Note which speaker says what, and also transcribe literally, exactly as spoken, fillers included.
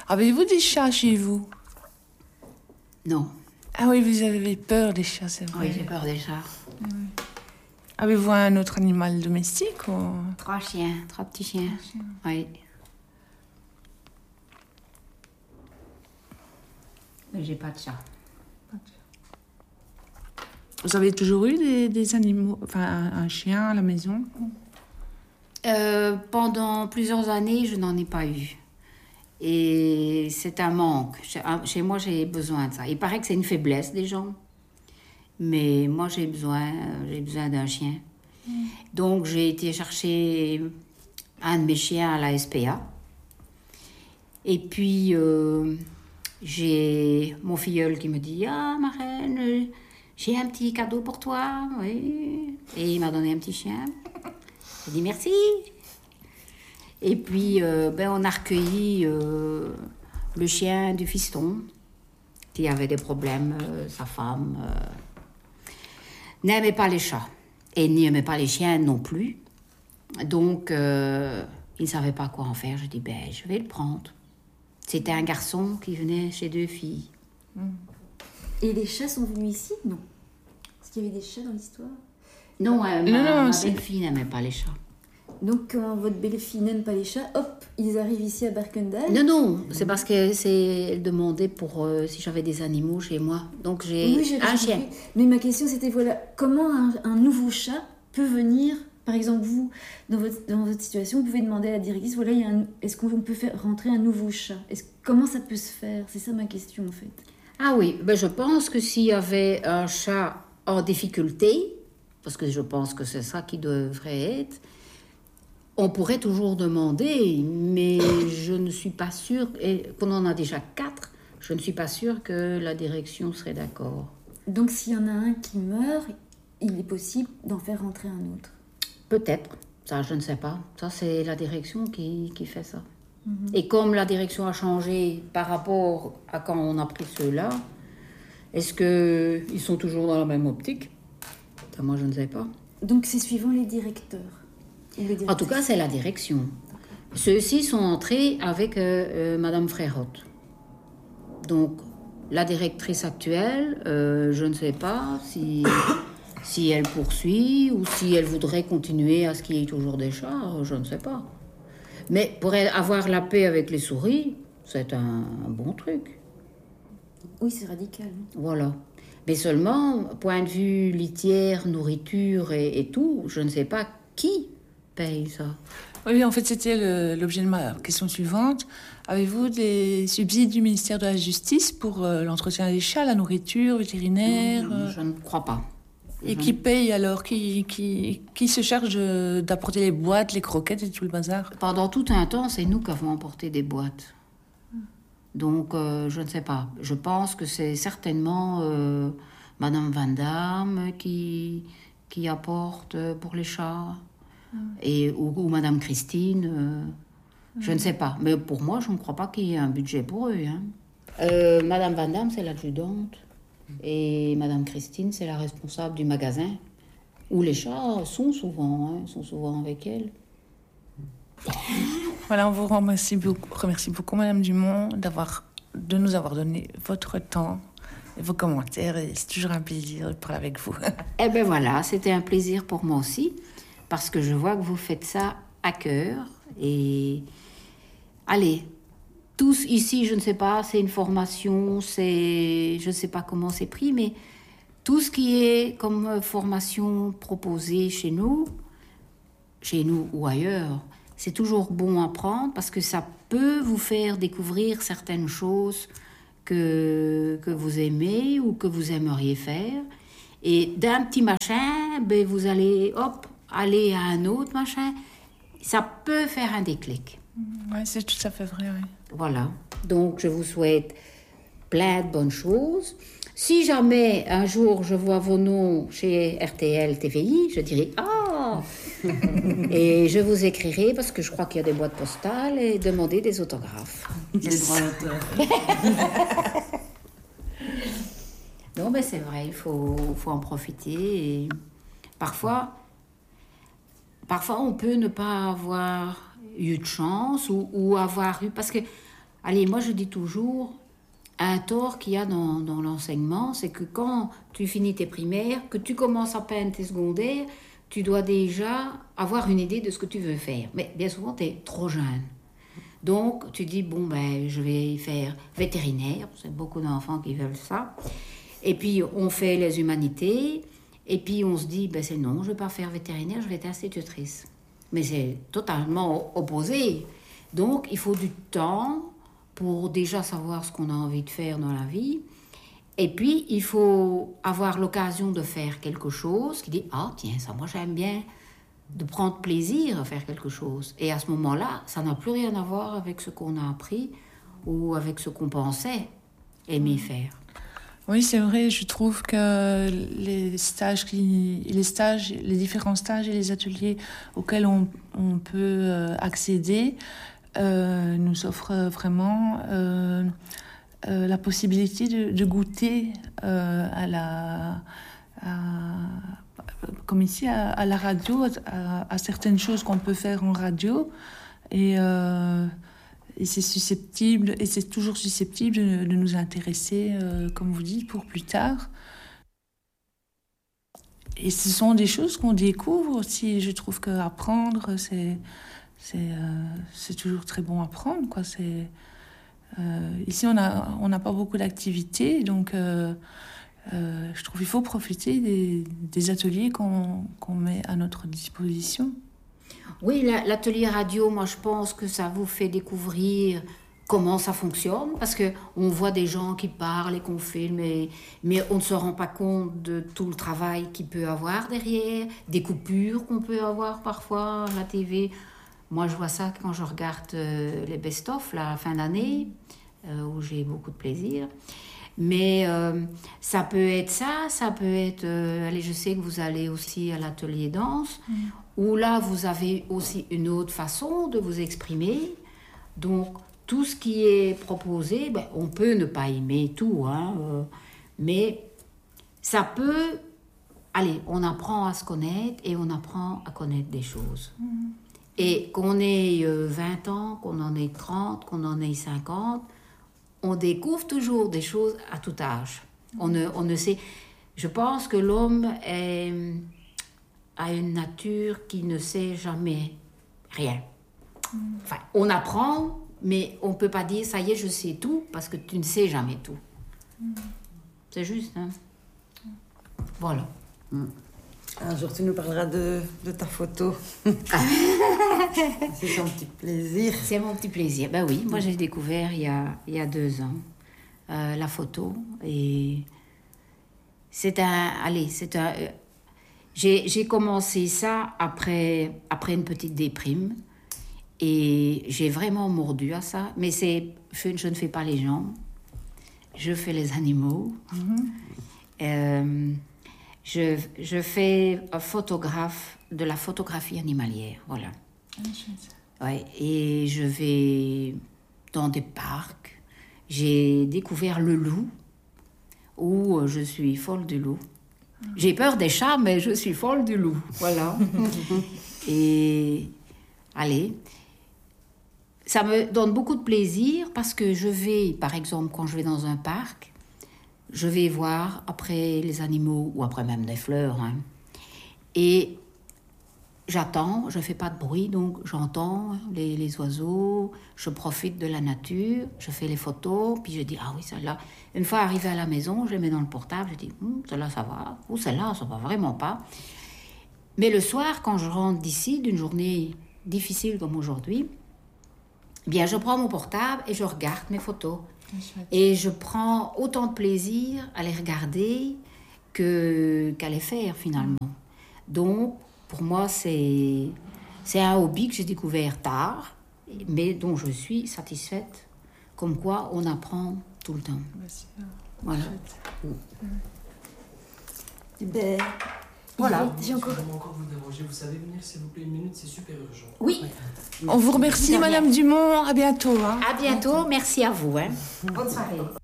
Speaker 1: Avez-vous des chats chez vous?
Speaker 2: Non.
Speaker 1: Ah oui, vous avez peur des chats, c'est vrai.
Speaker 2: Oui, j'ai peur des chats.
Speaker 1: Oui. Avez-vous un autre animal domestique ou...
Speaker 2: Trois chiens, trois petits chiens. Trois chiens. Oui. Mais j'ai pas de chat. Pas de chat.
Speaker 1: Vous avez toujours eu des, des animaux, enfin un, un chien à la maison?
Speaker 2: euh, Pendant plusieurs années, je n'en ai pas eu. Et c'est un manque. Chez, chez moi, j'ai besoin de ça. Il paraît que c'est une faiblesse des gens. Mais moi, j'ai besoin, j'ai besoin d'un chien. Mmh. Donc, j'ai été chercher un de mes chiens à la S P A. Et puis, euh, j'ai mon filleul qui me dit « Ah, ma reine, j'ai un petit cadeau pour toi. » Oui. Et il m'a donné un petit chien. J'ai dit « Merci. » Et puis, euh, ben, on a recueilli euh, le chien du fiston qui avait des problèmes. Euh, sa femme euh, n'aimait pas les chats et n'aimait pas les chiens non plus. Donc, euh, il ne savait pas quoi en faire. Je dis, ben, je vais le prendre. C'était un garçon qui venait chez deux filles.
Speaker 3: Et les chats sont venus ici? Non. Est-ce qu'il y avait des chats dans l'histoire?
Speaker 2: Non, euh,
Speaker 1: non,
Speaker 2: ma,
Speaker 1: non,
Speaker 2: ma
Speaker 1: c'est...
Speaker 2: belle-fille n'aimait pas les chats.
Speaker 3: Donc, quand votre belle-fille n'aime pas les chats, hop, ils arrivent ici à Berkendal?
Speaker 2: Non, non, c'est parce qu'elle elle demandait pour euh, si j'avais des animaux chez moi. Donc, j'ai
Speaker 3: oui,
Speaker 2: un chien.
Speaker 3: Compris. Mais ma question, c'était, voilà, comment un, un nouveau chat peut venir, par exemple, vous, dans votre, dans votre situation, vous pouvez demander à la directrice, voilà, il y a un, est-ce qu'on peut faire rentrer un nouveau chat? Est-ce, comment ça peut se faire? C'est ça ma question, en fait.
Speaker 2: Ah oui, ben je pense que s'il y avait un chat en difficulté, parce que je pense que c'est ça qui devrait être, on pourrait toujours demander, mais je ne suis pas sûre, et qu'on en a déjà quatre, je ne suis pas sûre que la direction serait d'accord.
Speaker 3: Donc s'il y en a un qui meurt, il est possible d'en faire rentrer un autre?
Speaker 2: Peut-être, ça je ne sais pas. Ça c'est la direction qui, qui fait ça. Mm-hmm. Et comme la direction a changé par rapport à quand on a pris ceux-là, est-ce qu'ils sont toujours dans la même optique? Ça, moi je ne sais pas.
Speaker 3: Donc c'est suivant les directeurs?
Speaker 2: En tout cas, c'est la direction. Ceux-ci sont entrés avec euh, euh, Madame Frérotte. Donc, la directrice actuelle, euh, je ne sais pas si, si elle poursuit ou si elle voudrait continuer à ce qu'il y ait toujours des chats, je ne sais pas. Mais pour avoir la paix avec les souris, c'est un, un bon truc.
Speaker 3: Oui, c'est radical.
Speaker 2: Voilà. Mais seulement, point de vue litière, nourriture et, et tout, je ne sais pas qui paye ça.
Speaker 1: Oui, en fait, c'était le, l'objet de ma question suivante. Avez-vous des subsides du ministère de la Justice pour euh, l'entretien des chats, la nourriture, vétérinaire?
Speaker 2: Non, je ne crois pas.
Speaker 1: Et qui paye alors? Qui, qui, qui se charge d'apporter les boîtes, les croquettes et tout le bazar?
Speaker 2: Pendant tout un temps, c'est nous qui avons emporté des boîtes. Donc, euh, je ne sais pas. Je pense que c'est certainement euh, Madame Van Damme qui, qui apporte pour les chats. Et, ou, ou Madame Christine, euh, mmh. je ne sais pas. Mais pour moi, je ne crois pas qu'il y ait un budget pour eux. Hein. Euh, Madame Van Damme, c'est l'adjudante. Et Madame Christine, c'est la responsable du magasin. Où les chats sont souvent, hein, sont souvent avec elle.
Speaker 1: Voilà, on vous remercie beaucoup, remercie beaucoup Madame Dumont, d'avoir, de nous avoir donné votre temps et vos commentaires. Et c'est toujours un plaisir de parler avec vous.
Speaker 2: Eh bien voilà, c'était un plaisir pour moi aussi. Parce que je vois que vous faites ça à cœur. Et allez, tous ici, je ne sais pas, c'est une formation, c'est, je ne sais pas comment c'est pris, mais tout ce qui est comme formation proposée chez nous, chez nous ou ailleurs, c'est toujours bon à prendre parce que ça peut vous faire découvrir certaines choses que, que vous aimez ou que vous aimeriez faire. Et d'un petit machin, ben vous allez, hop, aller à un autre machin, ça peut faire un déclic.
Speaker 1: Oui, c'est tout à fait vrai, oui.
Speaker 2: Voilà. Donc, je vous souhaite plein de bonnes choses. Si jamais, un jour, je vois vos noms chez R T L T V I, je dirai « Ah !» Et je vous écrirai, parce que je crois qu'il y a des boîtes postales, et demander des autographes.
Speaker 4: Les droits d'auteur.
Speaker 2: Non, mais c'est vrai, il faut, faut en profiter. Et parfois... Parfois, on peut ne pas avoir eu de chance ou, ou avoir eu... Parce que allez, moi je dis toujours, un tort qu'il y a dans, dans l'enseignement, c'est que quand tu finis tes primaires, que tu commences à peine tes secondaires, tu dois déjà avoir une idée de ce que tu veux faire. Mais bien souvent, tu es trop jeune. Donc, tu dis, bon, ben, je vais faire vétérinaire. C'est beaucoup d'enfants qui veulent ça. Et puis, on fait les humanités. Et puis, on se dit, ben, c'est non, je ne vais pas faire vétérinaire, je vais être institutrice. Mais c'est totalement opposé. Donc, il faut du temps pour déjà savoir ce qu'on a envie de faire dans la vie. Et puis, il faut avoir l'occasion de faire quelque chose qui dit « Ah, tiens, ça, moi, j'aime bien de prendre plaisir à faire quelque chose. » Et à ce moment-là, ça n'a plus rien à voir avec ce qu'on a appris ou avec ce qu'on pensait aimer faire.
Speaker 1: Oui, c'est vrai, je trouve que les stages, qui, les stages, les différents stages et les ateliers auxquels on, on peut accéder euh, nous offrent vraiment... Euh, Euh, la possibilité de, de goûter euh, à la, à, comme ici à, à la radio, à, à certaines choses qu'on peut faire en radio, et, euh, et c'est susceptible, et c'est toujours susceptible de, de nous intéresser, euh, comme vous dites, pour plus tard. Et ce sont des choses qu'on découvre aussi. Je trouve qu'apprendre, c'est, c'est, euh, c'est toujours très bon à apprendre, quoi. C'est Euh, ici, on n'a on n'a pas beaucoup d'activités, donc euh, euh, je trouve qu'il faut profiter des, des ateliers qu'on qu'on met à notre disposition.
Speaker 2: Oui, la, l'atelier radio, moi je pense que ça vous fait découvrir comment ça fonctionne, parce qu'on voit des gens qui parlent et qu'on filme, et, mais on ne se rend pas compte de tout le travail qu'il peut avoir derrière, des coupures qu'on peut avoir parfois à la T V. Moi, je vois ça quand je regarde euh, les best-of, la fin d'année, euh, où j'ai beaucoup de plaisir. Mais euh, ça peut être ça, ça peut être... Euh, allez, je sais que vous allez aussi à l'atelier danse, mmh. où là, vous avez aussi une autre façon de vous exprimer. Donc, tout ce qui est proposé, ben, on peut ne pas aimer tout, hein, euh, mais ça peut... Allez, on apprend à se connaître et on apprend à connaître des choses. Mmh. Et qu'on ait vingt ans, qu'on en ait trente, qu'on en ait cinquante, on découvre toujours des choses à tout âge. On ne, on ne sait... Je pense que l'homme est, a une nature qui ne sait jamais rien. Enfin, on apprend, mais on ne peut pas dire « ça y est, je sais tout », parce que tu ne sais jamais tout. C'est juste, hein. Voilà.
Speaker 4: Un jour, tu nous parleras de, de ta photo. C'est ton petit plaisir.
Speaker 2: C'est mon petit plaisir. Ben oui, moi j'ai découvert il y a, il y a deux ans euh, la photo. Et c'est un... Allez, c'est un... Euh, j'ai, j'ai commencé ça après, après une petite déprime. Et j'ai vraiment mordu à ça. Mais c'est, je, je ne fais pas les gens. Je fais les animaux. Mm-hmm. Euh... Je, je fais un photographe de la photographie animalière, voilà. Ah, ouais, et je vais dans des parcs. J'ai découvert le loup, où je suis folle du loup. J'ai peur des chats, mais je suis folle du loup, voilà. Et allez, ça me donne beaucoup de plaisir parce que je vais, par exemple, quand je vais dans un parc, je vais voir après les animaux, ou après même des fleurs, hein. Et j'attends, je ne fais pas de bruit, donc j'entends les, les oiseaux, je profite de la nature, je fais les photos, puis je dis, ah oui, celle-là. Une fois arrivée à la maison, je les mets dans le portable, je dis, hm, celle-là, ça va, ou celle-là, ça va vraiment pas. Mais le soir, quand je rentre d'ici, d'une journée difficile comme aujourd'hui, bien, je prends mon portable et je regarde mes photos. Et je prends autant de plaisir à les regarder que, qu'à les faire, finalement. Donc, pour moi, c'est, c'est un hobby que j'ai découvert tard, mais dont je suis satisfaite. Comme quoi, on apprend tout le temps. Voilà.
Speaker 4: Ben,
Speaker 2: voilà.
Speaker 5: J'ai encore... encore vous déranger. Vous savez venir, s'il vous plaît, une minute, c'est super urgent.
Speaker 2: Oui.
Speaker 1: On vous remercie, Madame Dumont. À bientôt. Hein.
Speaker 2: À bientôt. Merci à vous. Hein. Bonne soirée.